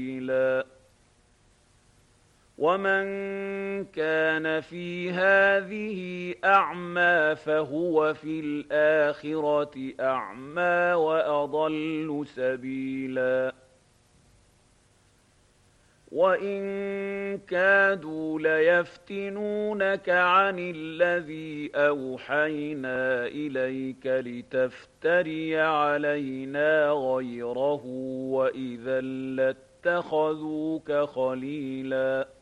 ومن كان في هذه أعمى فهو في الآخرة أعمى وأضل سبيلا وإن كادوا ليفتنونك عن الذي أوحينا إليك لتفتري علينا غيره وإذا لاتخذوك خليلا